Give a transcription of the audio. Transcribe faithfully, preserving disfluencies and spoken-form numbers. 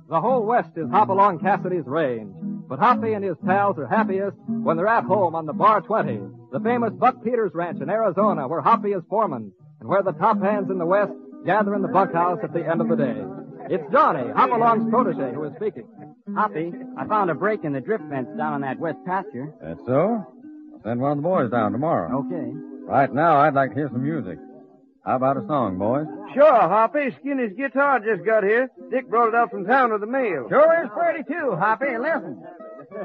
The whole West is Hopalong Cassidy's range. But Hoppy and his pals are happiest when they're at home on the Bar twenty, the famous Buck Peters Ranch in Arizona, where Hoppy is foreman, and where the top hands in the West gather in the bunkhouse at the end of the day. It's Johnny, Hopalong's protege, who is speaking. Hoppy, I found a break in the drip fence down on that west pasture. That's so? I'll send one of the boys down tomorrow. Okay. Right now, I'd like to hear some music. How about a song, boys? Sure, Hoppy. Skinny's guitar just got here. Dick brought it up from town with the mail. Sure is pretty, too, Hoppy. Listen.